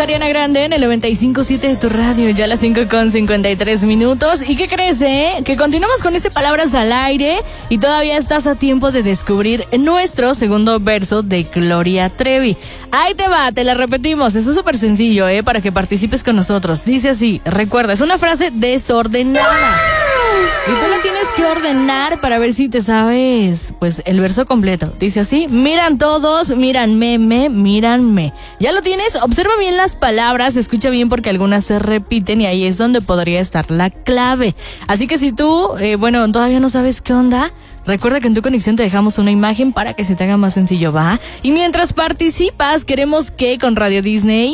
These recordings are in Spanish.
Ariana Grande en el 95.7 de tu radio, ya a las 5:53. ¿Y qué crees, Que continuamos con Palabras al Aire y todavía estás a tiempo de descubrir nuestro segundo verso de Gloria Trevi. Ahí te va, te la repetimos, esto es súper sencillo, para que participes con nosotros. Dice así, recuerda, es una frase desordenada. Y tú la tienes que ordenar para ver si te sabes, pues, el verso completo. Dice así, miran todos, míranme. ¿Ya lo tienes? Observa bien las palabras, escucha bien porque algunas se repiten y ahí es donde podría estar la clave. Así que si tú, todavía no sabes qué onda, recuerda que en tu conexión te dejamos una imagen para que se te haga más sencillo, ¿va? Y mientras participas, queremos que con Radio Disney,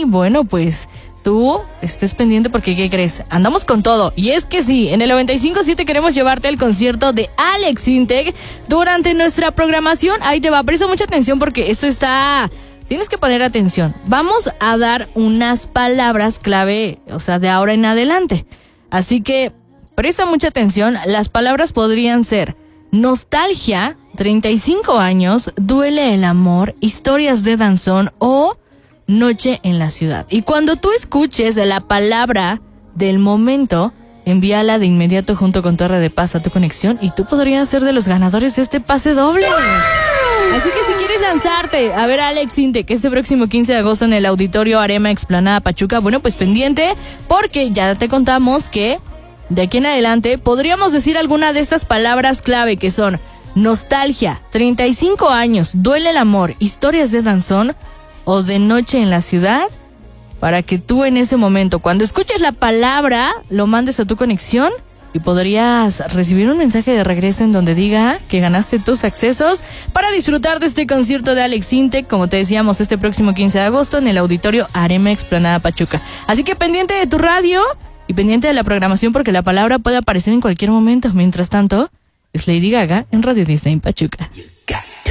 tú estés pendiente porque, ¿qué crees? Andamos con todo. Y es que sí, en el 95.7 queremos llevarte al concierto de Alex Sintek durante nuestra programación. Ahí te va, presta mucha atención porque esto está... Tienes que poner atención. Vamos a dar unas palabras clave, de ahora en adelante. Así que presta mucha atención. Las palabras podrían ser nostalgia, 35 años, duele el amor, historias de danzón o... Noche en la ciudad. Y cuando tú escuches la palabra del momento, envíala de inmediato junto con Torre de Paz a tu conexión y tú podrías ser de los ganadores de este pase doble. Así que si quieres lanzarte a ver a Alex Sintek este próximo 15 de agosto en el Auditorio Arema Explanada Pachuca, pues pendiente porque ya te contamos que de aquí en adelante podríamos decir alguna de estas palabras clave que son nostalgia, 35 años, duele el amor, historias de danzón o de noche en la ciudad, para que tú en ese momento, cuando escuches la palabra, lo mandes a tu conexión y podrías recibir un mensaje de regreso en donde diga que ganaste tus accesos para disfrutar de este concierto de Alex Sintek, como te decíamos, este próximo 15 de agosto en el Auditorio Arema Explanada Pachuca. Así que pendiente de tu radio y pendiente de la programación porque la palabra puede aparecer en cualquier momento. Mientras tanto, es Lady Gaga en Radio Disney Pachuca.